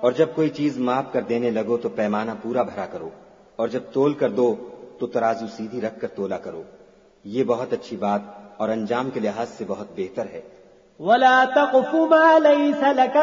और जब कोई चीज माप कर देने लगो तो पैमाना पूरा भरा करो, और जब तोल कर दो तो तराजू सीधी रख कर तोला करो। ये बहुत अच्छी बात और अंजाम के लिहाज से बहुत बेहतर है। वला तक़फ़ु मा लैसा लक